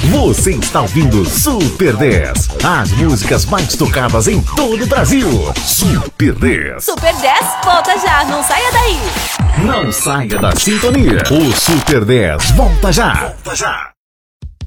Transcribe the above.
Você está ouvindo Super 10. As músicas mais tocadas em todo o Brasil. Super 10. Super 10, volta já, não saia daí. Não saia da sintonia. O Super 10 volta já. Volta já.